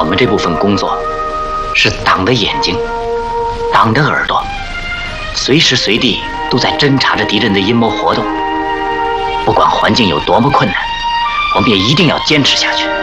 们这部分工作是党的眼睛、党的耳朵，随时随地都在侦查着敌人的阴谋活动。不管环境有多么困难，我们也一定要坚持下去。